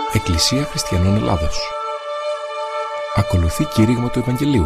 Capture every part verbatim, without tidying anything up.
Εκκλησία Χριστιανών Ελλάδος. Ακολουθεί κήρυγμα του Ευαγγελίου.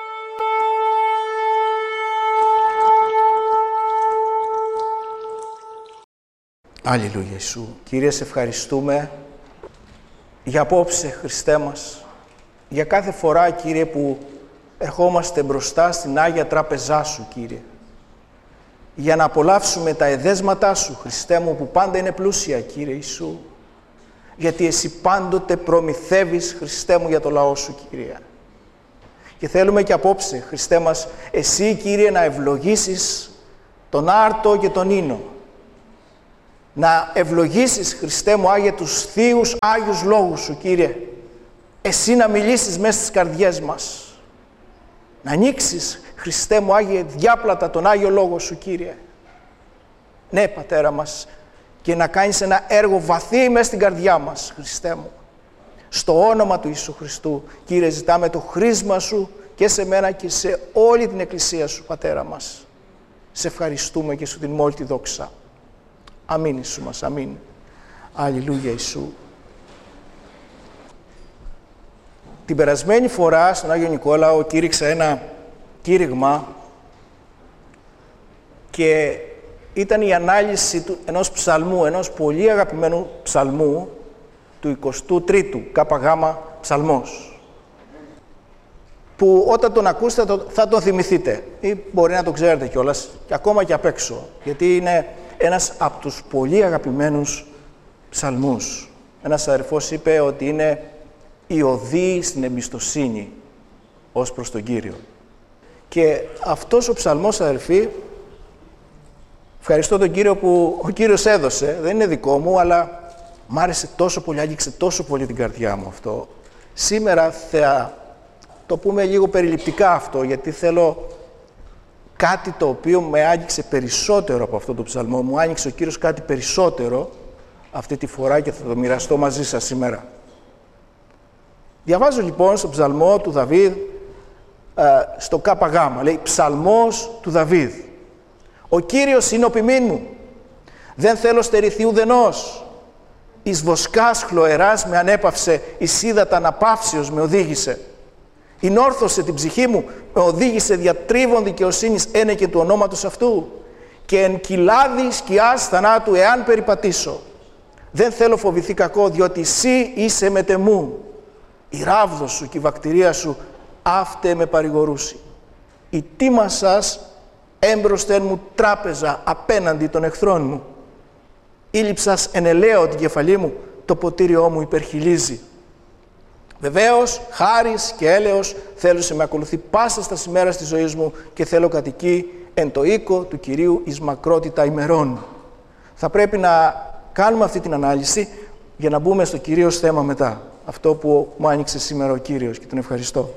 Αλληλούια Ιησού. Κύριε, σε ευχαριστούμε για απόψε, Χριστέ μας, για κάθε φορά, Κύριε, που ερχόμαστε μπροστά στην Άγια Τράπεζά Σου, Κύριε, για να απολαύσουμε τα εδέσματά Σου, Χριστέ μου, που πάντα είναι πλούσια, Κύριε Ιησού, γιατί Εσύ πάντοτε προμηθεύεις, Χριστέ μου, για το λαό Σου, Κύριε. Και θέλουμε και απόψε, Χριστέ μας, Εσύ, Κύριε, να ευλογήσεις τον άρτο και τον ίνο, να ευλογήσεις, Χριστέ μου, Άγιε, τους θείους Άγιους Λόγους Σου, Κύριε. Εσύ να μιλήσεις μέσα στις καρδιές μας. Να ανοίξεις, Χριστέ μου, Άγιε, διάπλατα τον Άγιο Λόγο Σου, Κύριε. Ναι, Πατέρα μας, και να κάνεις ένα έργο βαθύ μέσα στην καρδιά μας, Χριστέ μου. Στο όνομα του Ιησού Χριστού, Κύριε, ζητάμε το χρήσμα Σου και σε μένα και σε όλη την Εκκλησία Σου, Πατέρα μας. Σε ευχαριστούμε και Σου δίνουμε όλη τη δόξα. Αμήν, Ιησού μας, αμήν. Αλληλούια, Ιησού. Την περασμένη φορά στον Άγιο Νικόλαο κήρυξα ένα κήρυγμα και ήταν η ανάλυση του, ενός ψαλμού, ενός πολύ αγαπημένου ψαλμού του εικοστού τρίτου ΚΓ ψαλμός, που όταν τον ακούσετε θα τον θυμηθείτε ή μπορεί να τον ξέρετε κιόλας και ακόμα και απ' έξω, γιατί είναι ένας από τους πολύ αγαπημένους ψαλμούς. Ένας αδερφός είπε ότι είναι η οδή στην εμπιστοσύνη ως προς τον Κύριο. Και αυτός ο ψαλμός, αδερφοί, ευχαριστώ τον Κύριο που ο Κύριος έδωσε, δεν είναι δικό μου, αλλά μ' άρεσε τόσο πολύ, άγγιξε τόσο πολύ την καρδιά μου αυτό. Σήμερα θα το πούμε λίγο περιληπτικά αυτό, γιατί θέλω κάτι το οποίο με άγγιξε περισσότερο από αυτό το ψαλμό. Μου άνοιξε ο Κύριος κάτι περισσότερο αυτή τη φορά και θα το μοιραστώ μαζί σας σήμερα. Διαβάζω λοιπόν στο ψαλμό του Δαβίδ, στο ΚΓ, λέει ψαλμός του Δαβίδ. Ο Κύριος είναι ο ποιμήν μου, δεν θέλω στερηθεί ουδενός. Εις βοσκάς χλωεράς με ανέπαυσε, εις ύδατα αναπαύσεως με οδήγησε. Ενόρθωσε την ψυχή μου, με οδήγησε διατρίβων δικαιοσύνης ένε και του ονόματος αυτού. Και εν κοιλάδι σκιάς θανάτου εάν περιπατήσω. Δεν θέλω φοβηθεί κακό, διότι εσύ είσαι μετεμού. Η ράβδος σου και η βακτηρία σου αύτε με παρηγορούσι. Η τίμα σας έμπροσθεν μου τράπεζα απέναντι των εχθρών μου. Ήλυψας ενελαίω την κεφαλή μου, το ποτήριό μου υπερχιλίζει. Βεβαίως, χάρις και έλεος θέλω σε με ακολουθεί πάσα στα σημέρα της ζωής μου και θέλω κατοικεί εν το οίκο του Κυρίου εις μακρότητα ημερών. Θα πρέπει να κάνουμε αυτή την ανάλυση για να μπούμε στο κυρίως θέμα μετά. Αυτό που μου άνοιξε σήμερα ο Κύριος και τον ευχαριστώ.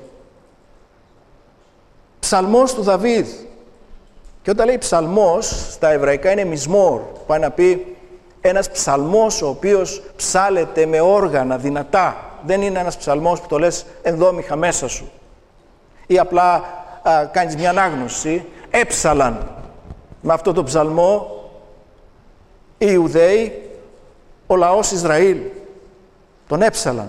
Ψαλμός του Δαβίδ. Και όταν λέει ψαλμός, στα εβραϊκά είναι μισμόρ. Πάει να πει ένας ψαλμός ο οποίος ψάλεται με όργανα δυνατά. Δεν είναι ένας ψαλμός που το λες ενδόμηχα μέσα σου. Ή απλά α, κάνεις μια ανάγνωση. Έψαλαν με αυτό το ψαλμό οι Ιουδαίοι, ο λαός Ισραήλ. Τον έψαλαν.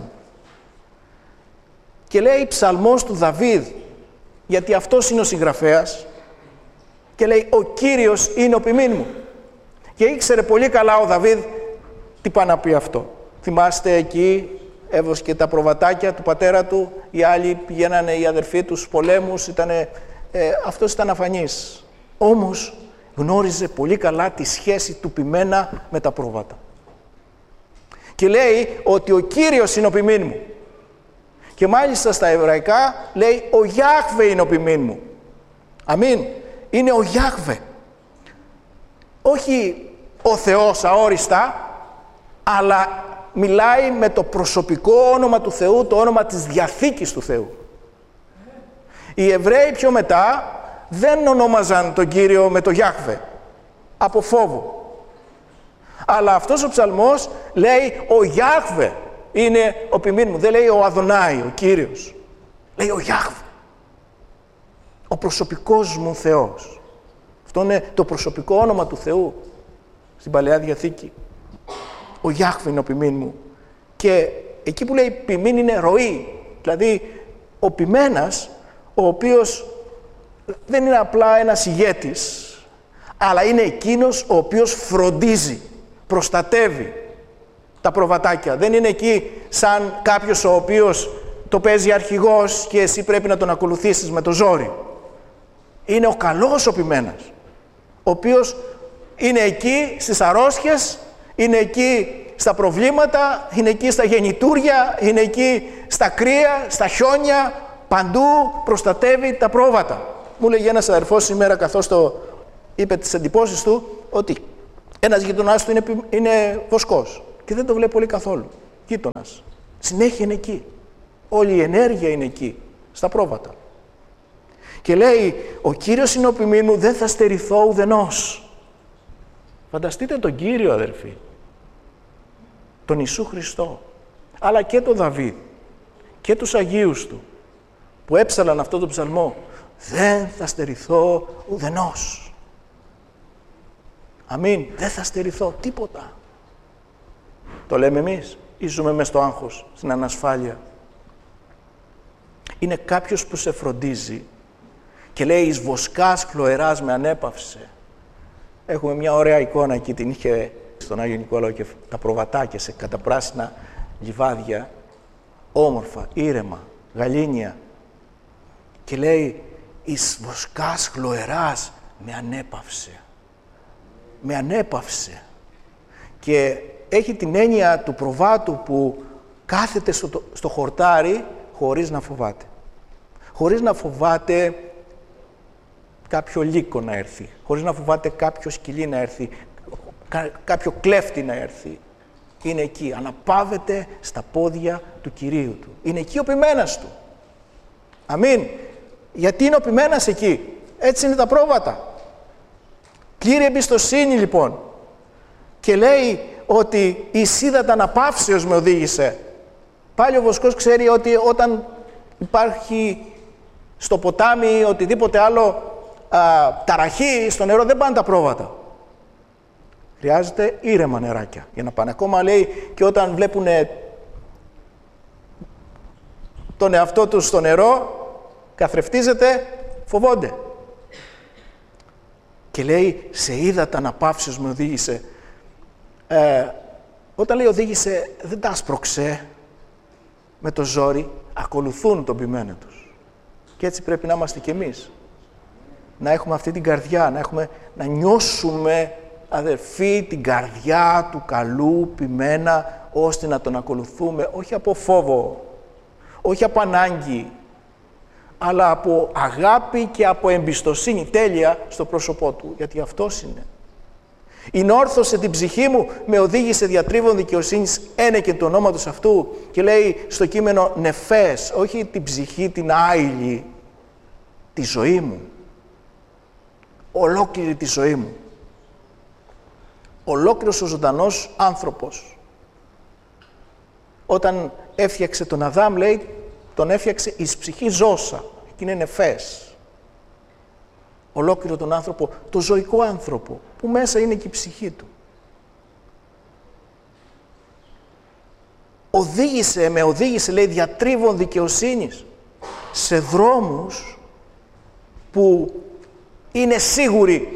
Και λέει ψαλμός του Δαβίδ, γιατί αυτός είναι ο συγγραφέας, και λέει ο Κύριος είναι ο ποιμήν μου. Και ήξερε πολύ καλά ο Δαβίδ τι πάει να πει αυτό. Θυμάστε εκεί, έβοσκε τα προβατάκια του πατέρα του, οι άλλοι πηγαίνανε, οι αδερφοί τους, στους πολέμους, ήτανε, ε, αυτός ήταν αφανής. Όμως γνώριζε πολύ καλά τη σχέση του ποιμένα με τα πρόβατα. Και λέει ότι ο Κύριος είναι ο ποιμήν μου. Και μάλιστα στα εβραϊκά λέει ο Γιάχβε είναι ο ποιμήν μου. Αμήν. Είναι ο Γιάχβε. Όχι ο Θεός αόριστα, αλλά μιλάει με το προσωπικό όνομα του Θεού, το όνομα της Διαθήκης του Θεού. Οι Εβραίοι πιο μετά δεν ονόμαζαν τον Κύριο με το Γιάχβε, από φόβο. Αλλά αυτός ο ψαλμός λέει ο Γιάχβε είναι ο ποιμήν μου. Δεν λέει ο Αδωνάη, ο Κύριος. Λέει ο Γιάχβε. Ο προσωπικός μου Θεός. Αυτό είναι το προσωπικό όνομα του Θεού στην Παλαιά Διαθήκη. Ο Γιάχβε είναι ο ποιμήν μου. Και εκεί που λέει ποιμήν είναι ροή. Δηλαδή, ο ποιμένας, ο οποίος δεν είναι απλά ένας ηγέτης, αλλά είναι εκείνος ο οποίος φροντίζει, προστατεύει τα προβατάκια. Δεν είναι εκεί σαν κάποιος ο οποίος το παίζει αρχηγός και εσύ πρέπει να τον ακολουθήσεις με το ζόρι. Είναι ο καλός ο ποιμένας, ο οποίος είναι εκεί στις αρρώστιες, είναι εκεί στα προβλήματα, είναι εκεί στα γεννητούρια, είναι εκεί στα κρύα, στα χιόνια, παντού προστατεύει τα πρόβατα. Μου λέγει ένας αδερφός σήμερα, καθώς το είπε τις εντυπώσεις του, ότι ένας γειτονάς του είναι, είναι βοσκός και δεν το βλέπει πολύ καθόλου. Γείτονας. Συνέχεια είναι εκεί. Όλη η ενέργεια είναι εκεί, στα πρόβατα. Και λέει, ο Κύριος είναι ο ποιμήν μου, δεν θα στερηθώ ουδενός. Φανταστείτε τον Κύριο, αδερφοί, τον Ιησού Χριστό, αλλά και τον Δαβίδ και τους Αγίους του, που έψαλαν αυτό το ψαλμό, δεν θα στερηθώ ουδενός. Αμήν, δεν θα στερηθώ τίποτα. Το λέμε εμείς ή ζούμε μες στο άγχος, στην ανασφάλεια? Είναι κάποιος που σε φροντίζει και λέει, εις βοσκάς χλωεράς με ανέπαυσε. Έχουμε μια ωραία εικόνα εκεί, την είχε στον Άγιο Νικόλαο και τα προβατάκια σε καταπράσινα λιβάδια, όμορφα, ήρεμα, γαλήνια. Και λέει, εις βοσκάς χλωεράς με ανέπαυσε. Με ανέπαυσε. Και έχει την έννοια του προβάτου που κάθεται στο, στο χορτάρι χωρίς να φοβάται. Χωρίς να φοβάται κάποιο λύκο να έρθει, χωρίς να φοβάται κάποιο σκυλί να έρθει, κά, κάποιο κλέφτη να έρθει. Είναι εκεί, αναπαύεται στα πόδια του Κυρίου του. Είναι εκεί ο ποιμένας του. Αμήν. Γιατί είναι ο ποιμένας εκεί? Έτσι είναι τα πρόβατα. Πλήρη εμπιστοσύνη λοιπόν. Και λέει ότι η σίδατα αναπαύσεως με οδήγησε. Πάλι ο βοσκός ξέρει ότι όταν υπάρχει στο ποτάμι ή οτιδήποτε άλλο α, ταραχή στο νερό, δεν πάνε τα πρόβατα. Χρειάζεται ήρεμα νεράκια για να πάνε. Ακόμα λέει και όταν βλέπουν τον εαυτό τους στο νερό, καθρεφτίζεται, φοβόνται. Και λέει, σε ύδατα αναπαύσεως με οδήγησε. Ε, όταν λέει οδήγησε, δεν τα άσπρωξε με το ζόρι, ακολουθούν τον ποιμένο τους. Και έτσι πρέπει να είμαστε κι εμείς. Να έχουμε αυτή την καρδιά, να, έχουμε, να νιώσουμε, αδερφοί, την καρδιά του καλού ποιμένα, ώστε να τον ακολουθούμε, όχι από φόβο, όχι από ανάγκη, αλλά από αγάπη και από εμπιστοσύνη τέλεια στο πρόσωπό του, γιατί αυτός είναι. «Ηνόρθωσε την ψυχή μου, με οδήγησε διατρίβων δικαιοσύνης ένεκεν του ονόματος αυτού», και λέει στο κείμενο νεφές, όχι την ψυχή την άειλη, τη ζωή μου, ολόκληρη τη ζωή μου. Ολόκληρος ο ζωντανός άνθρωπος. Όταν έφτιαξε τον Αδάμ, λέει, τον έφτιαξε εις ψυχή ζώσα, και είναι νεφές. Ολόκληρο τον άνθρωπο, το ζωικό άνθρωπο, που μέσα είναι και η ψυχή του. Οδήγησε, με οδήγησε, λέει, διατρίβων δικαιοσύνης, σε δρόμους που είναι σίγουροι,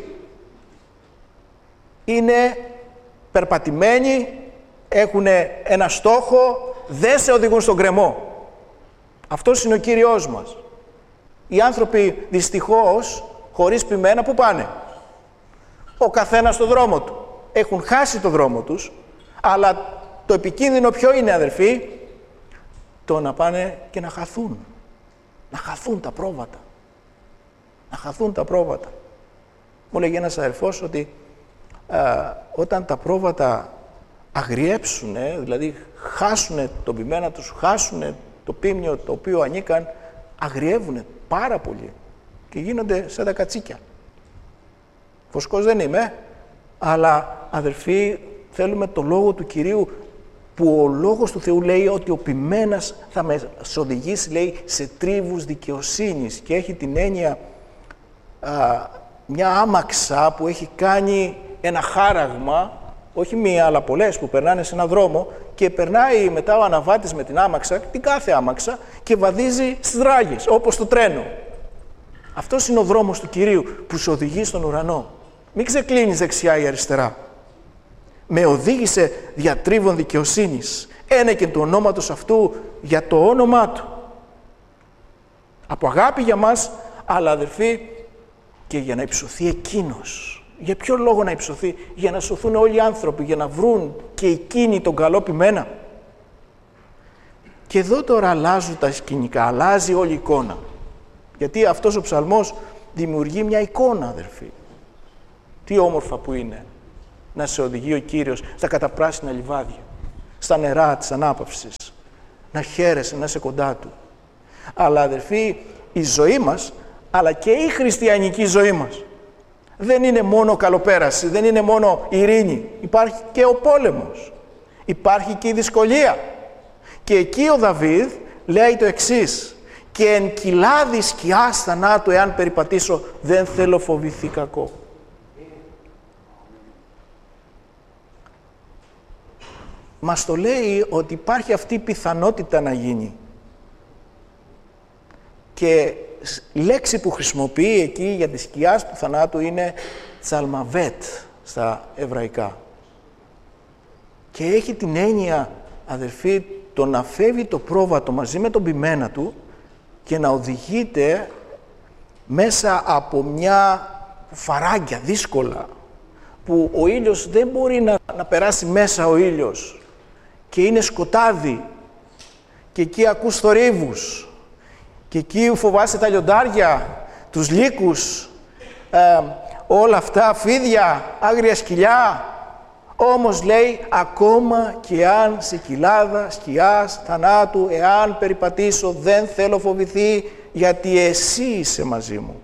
είναι περπατημένοι, έχουν ένα στόχο, δεν σε οδηγούν στον γκρεμό. Αυτός είναι ο Κύριος μας. Οι άνθρωποι δυστυχώς, χωρίς ποιμένα, πού πάνε? Ο καθένας στο δρόμο του. Έχουν χάσει το δρόμο τους, αλλά το επικίνδυνο ποιο είναι, αδερφοί? Το να πάνε και να χαθούν. Να χαθούν τα πρόβατα. Να χαθούν τα πρόβατα. Μου λέγει ένας αδερφός ότι α, όταν τα πρόβατα αγριέψουν, δηλαδή χάσουν τον ποιμένα τους, χάσουν το ποίμνιο το οποίο ανήκαν, αγριεύουν πάρα πολύ και γίνονται σαν τα κατσίκια. Βοσκός δεν είμαι, αλλά αδερφοί, θέλουμε το Λόγο του Κυρίου, που ο Λόγος του Θεού λέει ότι ο ποιμένας θα μας οδηγήσει, λέει, σε τρίβους δικαιοσύνης, και έχει την έννοια α, μια άμαξα που έχει κάνει ένα χάραγμα, όχι μία αλλά πολλές που περνάνε σε έναν δρόμο και περνάει μετά ο αναβάτης με την άμαξα, την κάθε άμαξα και βαδίζει στις ράγες, όπως το τρένο. Αυτός είναι ο δρόμος του Κυρίου που σε οδηγεί στον ουρανό. Μην ξεκλίνεις δεξιά ή αριστερά. Με οδήγησε διατρίβων δικαιοσύνης, ένεκεν του ονόματος αυτού για το όνομά του. Από αγάπη για μας, αλλά αδερφοί, και για να υψωθεί εκείνος. Για ποιο λόγο να υψωθεί? Για να σωθούν όλοι οι άνθρωποι, για να βρουν και εκείνοι τον καλό ποιμένα. Και εδώ τώρα αλλάζουν τα σκηνικά, αλλάζει όλη η εικόνα. Γιατί αυτός ο ψαλμός δημιουργεί μια εικόνα, αδερφοί. Τι όμορφα που είναι να σε οδηγεί ο Κύριος στα καταπράσινα λιβάδια, στα νερά της ανάπαυσης, να χαίρεσαι, να είσαι κοντά Του. Αλλά αδερφοί, η ζωή μας, αλλά και η χριστιανική ζωή μας, δεν είναι μόνο καλοπέραση, δεν είναι μόνο ειρήνη. Υπάρχει και ο πόλεμος. Υπάρχει και η δυσκολία. Και εκεί ο Δαβίδ λέει το εξής: «Και εν κοιλάδι σκιάς θανάτου, εάν περιπατήσω, δεν θέλω φοβηθεί κακό». Μας το λέει ότι υπάρχει αυτή η πιθανότητα να γίνει. Και η λέξη που χρησιμοποιεί εκεί για τη σκιά του θανάτου είναι τσαλμαβέτ στα εβραϊκά. Και έχει την έννοια, αδερφοί, το να φεύγει το πρόβατο μαζί με τον ποιμένα του και να οδηγείται μέσα από μια φαράγγια δύσκολα, που ο ήλιος δεν μπορεί να, να περάσει μέσα ο ήλιος και είναι σκοτάδι και εκεί ακούς θορύβους και εκεί φοβάσαι τα λιοντάρια, τους λύκους, ε, όλα αυτά, φίδια, άγρια σκυλιά. Όμως λέει, ακόμα και αν σε κοιλάδα σκιάς θανάτου, εάν περιπατήσω, δεν θέλω φοβηθεί, γιατί εσύ είσαι μαζί μου.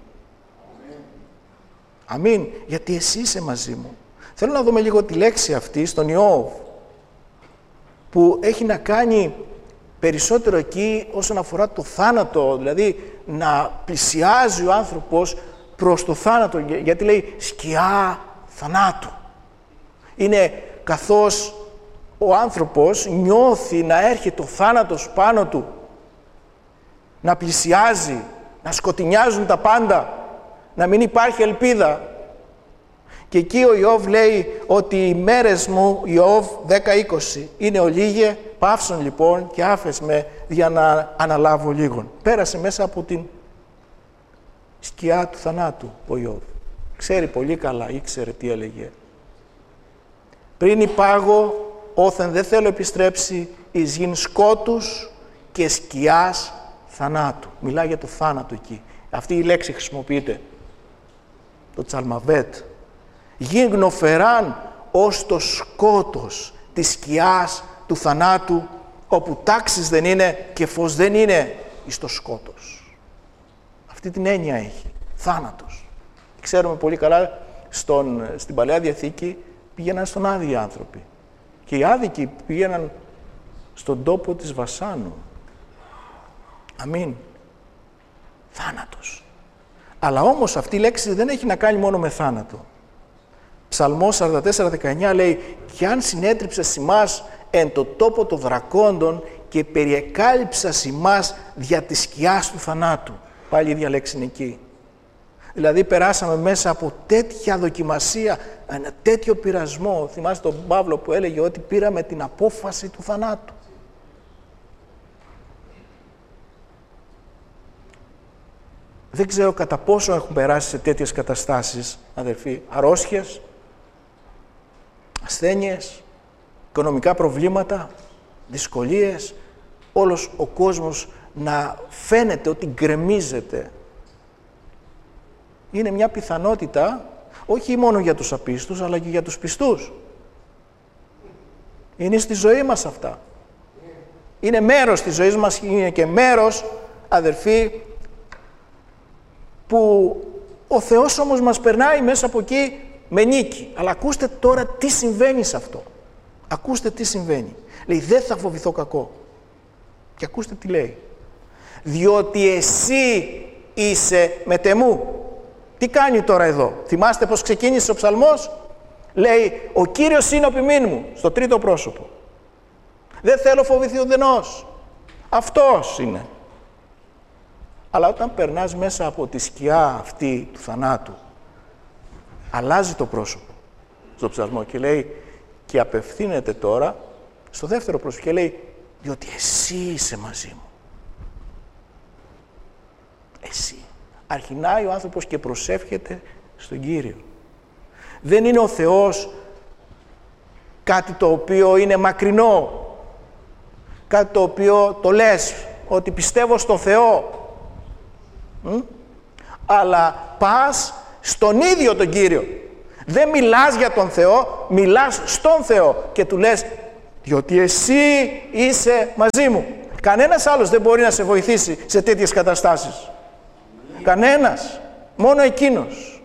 Αμήν, γιατί εσύ είσαι μαζί μου. Θέλω να δούμε λίγο τη λέξη αυτή στον Ιώβ, που έχει να κάνει περισσότερο εκεί όσον αφορά το θάνατο, δηλαδή να πλησιάζει ο άνθρωπος προς το θάνατο, γιατί λέει σκιά θανάτου. Είναι καθώς ο άνθρωπος νιώθει να έρχεται ο θάνατος πάνω του, να πλησιάζει, να σκοτεινιάζουν τα πάντα, να μην υπάρχει ελπίδα. Και εκεί ο Ιώβ λέει ότι οι μέρες μου, Ιώβ δέκα είκοσι, είναι ολίγε, παύσον λοιπόν και άφες με για να αναλάβω λίγον. Πέρασε μέσα από την σκιά του θανάτου ο Ιώβ. Ξέρει πολύ καλά, ήξερε τι έλεγε. Πριν υπάγω, όθεν δεν θέλω επιστρέψει, εις γιν σκότους και σκιάς θανάτου. Μιλάει για το θάνατο εκεί. Αυτή η λέξη χρησιμοποιείται. Το τσαλμαβέτ. Γιν γνοφεράν ως το σκότος της σκιάς του θανάτου, όπου τάξεις δεν είναι και φως δεν είναι εις το σκότος. Αυτή την έννοια έχει. Θάνατος. Ξέρουμε πολύ καλά, στον, στην Παλαιά Διαθήκη πήγαιναν στον άδειο άνθρωποι. Και οι άδικοι πήγαιναν στον τόπο της Βασάνου. Αμήν. Θάνατος. Αλλά όμως αυτή η λέξη δεν έχει να κάνει μόνο με θάνατο. Ψαλμός σαράντα τέσσερα δεκαεννιά λέει «Κι αν συνέτριψες ημάς εν το τόπο των δρακόντων και περιεκάλυψας ημάς δια της σκιάς του θανάτου». Πάλι η ίδια λέξη είναι εκεί. Δηλαδή περάσαμε μέσα από τέτοια δοκιμασία, ένα τέτοιο πειρασμό. Θυμάστε τον Παύλο που έλεγε ότι πήραμε την απόφαση του θανάτου. Δεν ξέρω κατά πόσο έχουν περάσει σε τέτοιες καταστάσεις, αδερφοί, αρρώστιες, ασθένειες, οικονομικά προβλήματα, δυσκολίες, όλος ο κόσμος να φαίνεται ότι γκρεμίζεται. Είναι μια πιθανότητα, όχι μόνο για τους απίστους, αλλά και για τους πιστούς. Είναι στη ζωή μας αυτά. Είναι μέρος της ζωής μας, είναι και μέρος, αδερφοί, που ο Θεός όμως μας περνάει μέσα από εκεί με νίκη. Αλλά ακούστε τώρα τι συμβαίνει σε αυτό. Ακούστε τι συμβαίνει. Λέει, δεν θα φοβηθώ κακό. Και ακούστε τι λέει. Διότι εσύ είσαι μετεμού. Τι κάνει τώρα εδώ. Θυμάστε πως ξεκίνησε ο ψαλμός. Λέει, ο Κύριος είναι ο ποιμήν μου, στο τρίτο πρόσωπο. Δεν θέλω φοβηθεί ουδενός. Αυτός είναι. Αλλά όταν περνάς μέσα από τη σκιά αυτή του θανάτου, αλλάζει το πρόσωπο στο ψαλμό και λέει, και απευθύνεται τώρα στο δεύτερο πρόσωπο και λέει, διότι εσύ είσαι μαζί μου. Εσύ. Αρχινάει ο άνθρωπος και προσεύχεται στον Κύριο. Δεν είναι ο Θεός κάτι το οποίο είναι μακρινό, κάτι το οποίο το λες ότι πιστεύω στο Θεό, Μ? αλλά πας στον ίδιο τον Κύριο. Δεν μιλάς για τον Θεό, μιλάς στον Θεό και του λες, διότι εσύ είσαι μαζί μου. Κανένας άλλος δεν μπορεί να σε βοηθήσει σε τέτοιες καταστάσεις. Κανένας. Μόνο εκείνος.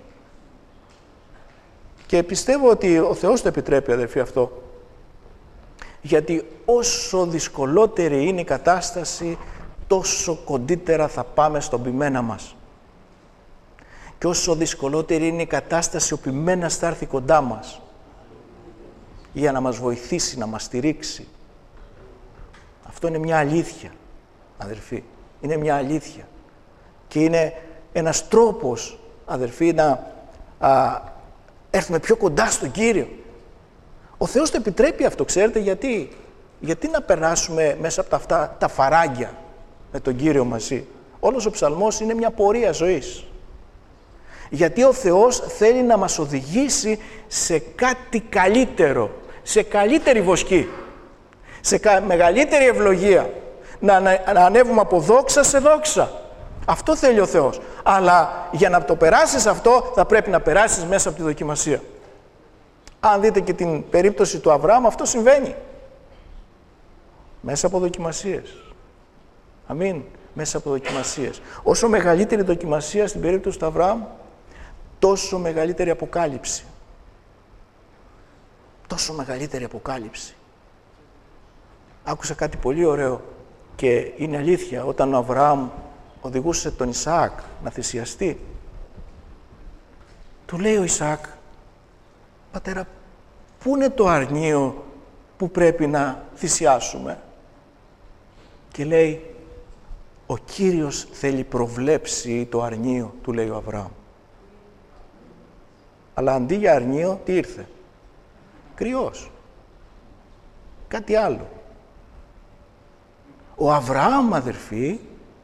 Και πιστεύω ότι ο Θεός το επιτρέπει, αδερφοί, αυτό. Γιατί όσο δυσκολότερη είναι η κατάσταση, τόσο κοντύτερα θα πάμε στον ποιμένα μας. Και όσο δυσκολότερη είναι η κατάσταση, ο ποιμένας θα έρθει κοντά μας για να μας βοηθήσει, να μας στηρίξει. Αυτό είναι μια αλήθεια, αδερφοί. Είναι μια αλήθεια. Και είναι ένας τρόπος, αδερφοί, να α, έρθουμε πιο κοντά στον Κύριο. Ο Θεός το επιτρέπει αυτό, ξέρετε γιατί. Γιατί να περάσουμε μέσα από τα, αυτά, τα φαράγγια με τον Κύριο μαζί. Όλος ο ψαλμός είναι μια πορεία ζωής. Γιατί ο Θεός θέλει να μας οδηγήσει σε κάτι καλύτερο, σε καλύτερη βοσκή, σε μεγαλύτερη ευλογία. Να, να, να ανέβουμε από δόξα σε δόξα. Αυτό θέλει ο Θεός. Αλλά για να το περάσεις αυτό, θα πρέπει να περάσεις μέσα από τη δοκιμασία. Αν δείτε και την περίπτωση του Αβραάμ, αυτό συμβαίνει. Μέσα από δοκιμασίες. Αμήν. Μέσα από δοκιμασίες. Όσο μεγαλύτερη δοκιμασία στην περίπτωση του Αβραάμ, τόσο μεγαλύτερη αποκάλυψη. Τόσο μεγαλύτερη αποκάλυψη. Άκουσα κάτι πολύ ωραίο και είναι αλήθεια. Όταν ο Αβραάμ οδηγούσε τον Ισαάκ να θυσιαστεί, του λέει ο Ισαάκ, πατέρα, πού είναι το αρνείο που πρέπει να θυσιάσουμε? Και λέει, ο Κύριος θέλει προβλέψει το αρνείο, του λέει ο Αβραάμ. Αλλά αντί για αρνείο, τι ήρθε? Κρυός. Κάτι άλλο. Ο Αβραάμ, αδερφοί,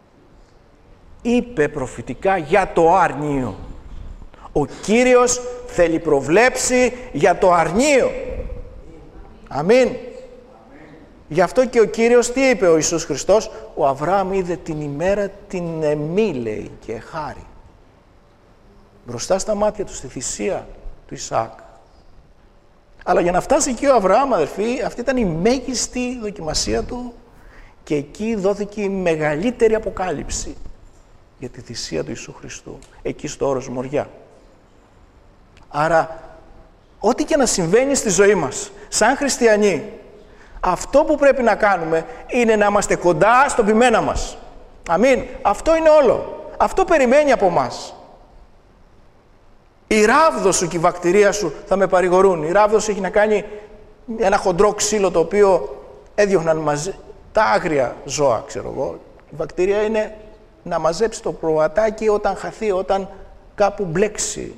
είπε προφητικά για το αρνείο. Ο Κύριος θέλει προβλέψει για το αρνείο. Αμήν. Γι' αυτό και ο Κύριος τι είπε ο Ιησούς Χριστός? Ο Αβραάμ είδε την ημέρα την εμή, λέει, και χάρη. Μπροστά στα μάτια του, στη θυσία του Ισαάκ. Αλλά για να φτάσει εκεί ο Αβραάμ, αδερφοί, αυτή ήταν η μέγιστη δοκιμασία του και εκεί δόθηκε η μεγαλύτερη αποκάλυψη για τη θυσία του Ιησού Χριστού, εκεί στο όρος Μοριά. Άρα, ό,τι και να συμβαίνει στη ζωή μας, σαν χριστιανοί, αυτό που πρέπει να κάνουμε είναι να είμαστε κοντά στον ποιμένα μας. Αμήν. Αυτό είναι όλο. Αυτό περιμένει από μας. Η ράβδος σου και η βακτηρία σου θα με παρηγορούν. Η ράβδος έχει να κάνει ένα χοντρό ξύλο το οποίο έδιωχναν μαζί τα άγρια ζώα, ξέρω εγώ. Η βακτηρία είναι να μαζέψει το προβατάκι όταν χαθεί, όταν κάπου μπλέξει.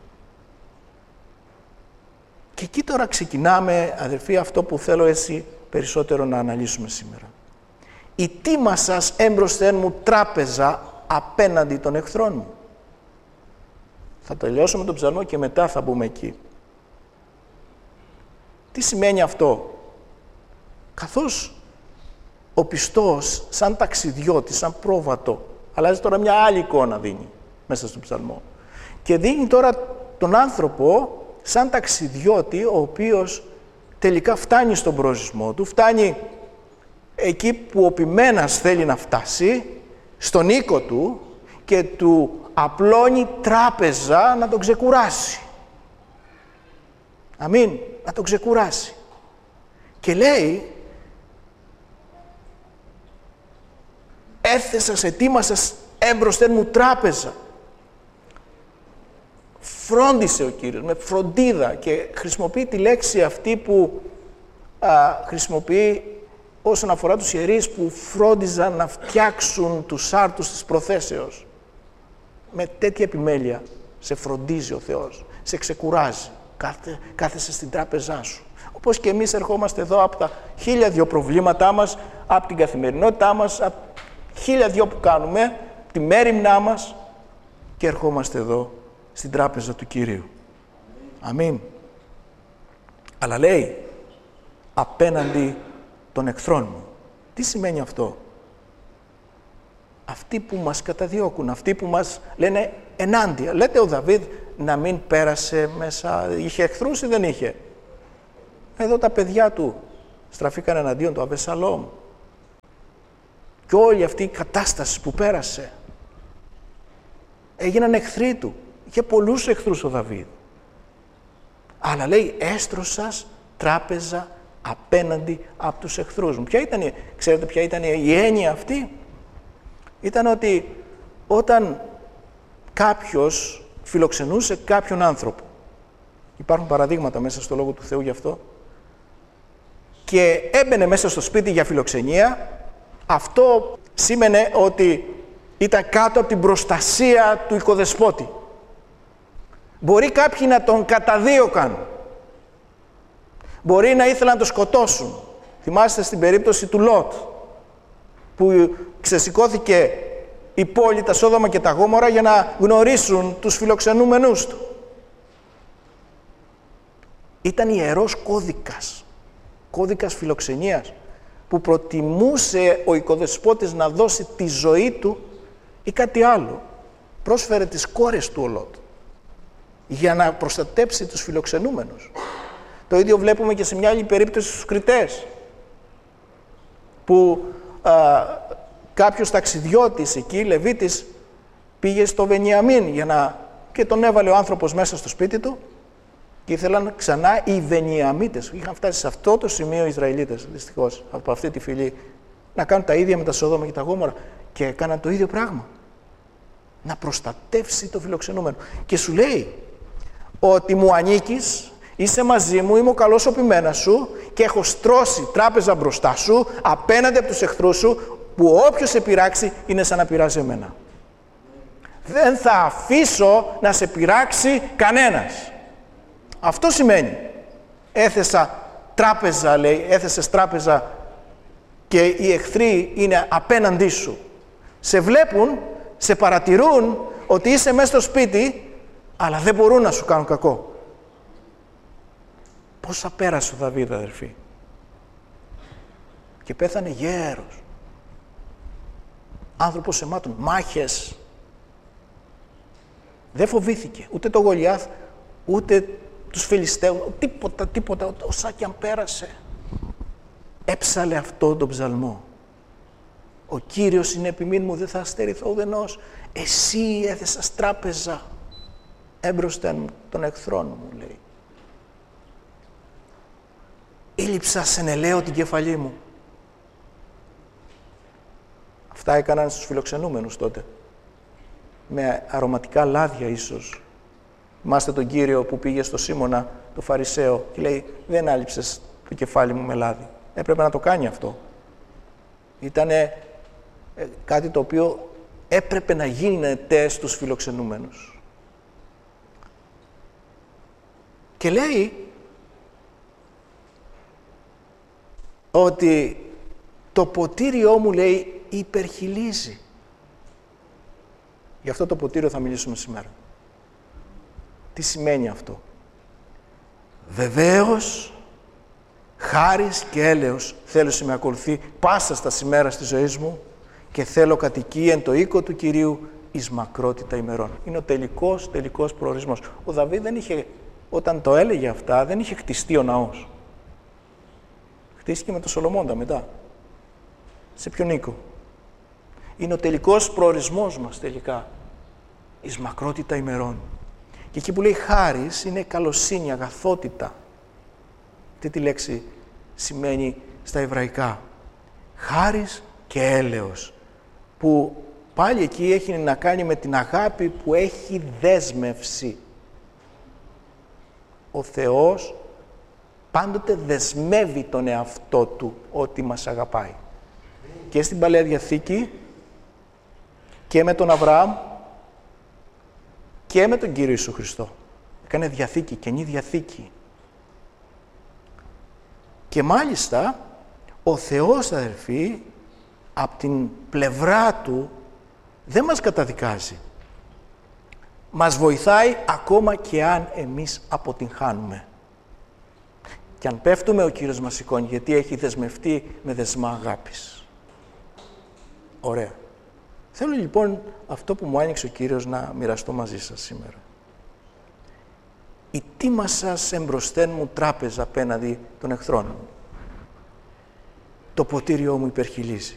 Και εκεί τώρα ξεκινάμε, αδερφοί, αυτό που θέλω έτσι περισσότερο να αναλύσουμε σήμερα. Η τίμα σας έμπροσθεν μου τράπεζα απέναντι των εχθρών μου. Θα τελειώσουμε τον ψαλμό και μετά θα μπούμε εκεί. Τι σημαίνει αυτό? Καθώς ο πιστός σαν ταξιδιώτη, σαν πρόβατο, αλλάζει τώρα μια άλλη εικόνα δίνει μέσα στον ψαλμό. Και δίνει τώρα τον άνθρωπο σαν ταξιδιώτη, ο οποίος τελικά φτάνει στον προορισμό του, φτάνει εκεί που ο ποιμένας θέλει να φτάσει, στον οίκο του, και του απλώνει τράπεζα να τον ξεκουράσει. Αμήν, να τον ξεκουράσει. Και λέει, έθεσα σε τίμα σας έμπροσθεν μου τράπεζα. φρόντισε ο Κύριος, με φροντίδα, και χρησιμοποιεί τη λέξη αυτή που α, χρησιμοποιεί όσον αφορά τους ιερείς που φρόντιζαν να φτιάξουν τους άρτους της προθέσεως. Με τέτοια επιμέλεια σε φροντίζει ο Θεός, σε ξεκουράζει, Κάθε, κάθεσαι στην τράπεζά σου. Όπως και εμείς ερχόμαστε εδώ από τα χίλια δυο προβλήματά μας, από την καθημερινότητά μας, από χίλια δυο που κάνουμε, τη μέριμνά μας, και ερχόμαστε εδώ στην τράπεζα του Κυρίου. Αμήν. Αλλά λέει, απέναντι των εχθρών μου. Τι σημαίνει αυτό? Αυτοί που μας καταδιώκουν, αυτοί που μας λένε ενάντια. Λέτε ο Δαβίδ να μην πέρασε μέσα, είχε εχθρούς ή δεν είχε? Εδώ τα παιδιά του στραφήκαν εναντίον του Αβεσσαλόμ. Και όλη αυτή η κατάσταση που πέρασε, έγιναν εχθροί του. Είχε πολλούς εχθρούς ο Δαβίδ. Αλλά λέει, έστρωσας τράπεζα απέναντι από τους εχθρούς μου. Ποια ήταν, ξέρετε ποια ήταν η έννοια αυτή? Ήταν ότι όταν κάποιος φιλοξενούσε κάποιον άνθρωπο, υπάρχουν παραδείγματα μέσα στο Λόγο του Θεού γι' αυτό, και έμπαινε μέσα στο σπίτι για φιλοξενία, αυτό σήμαινε ότι ήταν κάτω από την προστασία του οικοδεσπότη. Μπορεί κάποιοι να τον καταδίωκαν, μπορεί να ήθελαν να τον σκοτώσουν. Θυμάστε στην περίπτωση του Λότ, που ξεσηκώθηκε η πόλη, τα Σόδομα και τα Γόμορα, για να γνωρίσουν τους φιλοξενούμενους του. Ήταν ιερός κώδικας, κώδικας φιλοξενίας, που προτιμούσε ο οικοδεσπότης να δώσει τη ζωή του ή κάτι άλλο. Πρόσφερε τις κόρες του ο Λότ για να προστατέψει τους φιλοξενούμενους. Το ίδιο βλέπουμε και σε μια άλλη περίπτωση στους Κριτές, που α, κάποιος ταξιδιώτης εκεί, Λεβίτης, πήγε στο Βενιαμίν για να... και τον έβαλε ο άνθρωπος μέσα στο σπίτι του, και ήθελαν ξανά οι Βενιαμίτες, είχαν φτάσει σε αυτό το σημείο οι Ισραηλίτες, δυστυχώς, από αυτή τη φυλή, να κάνουν τα ίδια με τα Σοδόμα και τα Γόμορα, και έκαναν το ίδιο πράγμα. Να προστατεύσει το φιλοξενούμενο. Και σου λέει ότι μου ανήκεις, είσαι μαζί μου, είμαι ο καλός ο ποιμένας σου και έχω στρώσει τράπεζα μπροστά σου απέναντι από τους εχθρούς σου, που όποιος σε πειράξει είναι σαν να πειράζει εμένα. Δεν θα αφήσω να σε πειράξει κανένας. Αυτό σημαίνει. Έθεσα τράπεζα, λέει, έθεσες τράπεζα και οι εχθροί είναι απέναντί σου. Σε βλέπουν, σε παρατηρούν ότι είσαι μέσα στο σπίτι, αλλά δεν μπορούν να σου κάνουν κακό. Πόσα πέρασε ο Δαβίδ, αδερφοί. Και πέθανε γέρος. Άνθρωπος αιμάτων, μάχες. Δεν φοβήθηκε ούτε το Γολιάθ, ούτε τους Φιλιστέους, τίποτα, τίποτα, όσα κι αν πέρασε. Έψαλε αυτό τον ψαλμό. Ο Κύριος είναι επιμήν μου, δεν θα αστερηθώ ουδενός. Εσύ έθεσας τράπεζα έμπροσθεν των εχθρών μου, λέει. Ήλυψα σε νελαίο την κεφαλή μου. Αυτά έκαναν στους φιλοξενούμενους τότε. Με αρωματικά λάδια ίσως. Θυμάστε τον Κύριο που πήγε στο Σίμωνα, το Φαρισαίο, και λέει, δεν άλυψες το κεφάλι μου με λάδι. Έπρεπε να το κάνει αυτό. Ήτανε ε, κάτι το οποίο έπρεπε να γίνεται στους φιλοξενούμενους. Και λέει ότι το ποτήριό μου, λέει, υπερχιλίζει. Γι' αυτό το ποτήριο θα μιλήσουμε σήμερα. Τι σημαίνει αυτό? Βεβαίως, χάρις και έλεος θέλω να με ακολουθεί πάσα στα σημέρα της ζωής μου και θέλω κατοικία εν το οίκο του Κυρίου εις μακρότητα ημερών. Είναι ο τελικός, τελικός προορισμός. Ο Δαβίδ δεν είχε, όταν το έλεγε αυτά, δεν είχε χτιστεί ο ναός. Χτίστηκε με το Σολομώντα μετά. Σε ποιον οίκο? Είναι ο τελικός προορισμός μας τελικά. Εις μακρότητα ημερών. Και εκεί που λέει χάρις είναι καλοσύνη, αγαθότητα. Τι τη λέξη σημαίνει στα εβραϊκά? Χάρις και έλεος. Που πάλι εκεί έχει να κάνει με την αγάπη που έχει δέσμευση. Ο Θεός πάντοτε δεσμεύει τον εαυτό Του ότι μας αγαπάει. Και στην Παλαιά Διαθήκη και με τον Αβραάμ και με τον Κύριο Ιησού Χριστό. Έκανε διαθήκη, καινή διαθήκη. Και μάλιστα ο Θεός, αδελφοί, από την πλευρά Του δεν μας καταδικάζει. Μας βοηθάει ακόμα και αν εμείς αποτυγχάνουμε. Και αν πέφτουμε, ο Κύριος μας σηκώνει, γιατί έχει δεσμευτεί με δεσμά αγάπης. Ωραία. Θέλω λοιπόν αυτό που μου άνοιξε ο Κύριος να μοιραστώ μαζί σας σήμερα. Η τίμα σας εμπροσθέν μου τράπεζα απέναντι των εχθρών μου. Το ποτήριό μου υπερχιλίζει.